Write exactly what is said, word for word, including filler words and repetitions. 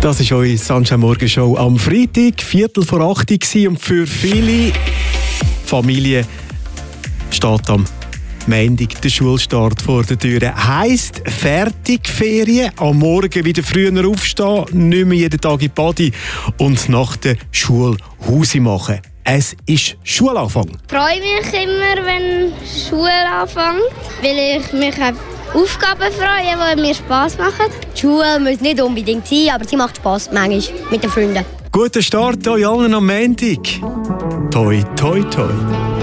Das war eure Sunshine Morgenshow am Freitag, Viertel vor acht Uhr. Und für viele Familien steht am Montag der Schulstart vor der Tür. Heisst Fertigferien, am Morgen wieder früher aufstehen, nicht mehr jeden Tag in die Body und nach der Schule Hausi machen. Es ist Schulanfang. Ich freue mich immer, wenn Schule anfängt, weil ich mich auf Aufgaben freue, die mir Spass machen. Die Schule muss nicht unbedingt sein, aber sie macht Spass manchmal mit den Freunden. Guten Start euch allen am Montag. Toi, toi, toi.